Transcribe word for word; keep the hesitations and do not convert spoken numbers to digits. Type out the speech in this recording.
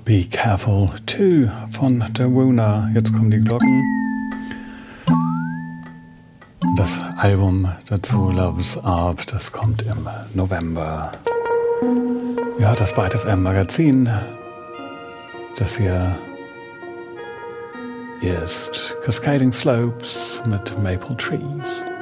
Be Careful two von Dawuna. Jetzt kommen die Glocken. Das Album dazu, Love's Up, das kommt im November. Ja, das Byte F M Magazin. Das hier ist Cascading Slopes mit Maple Trees.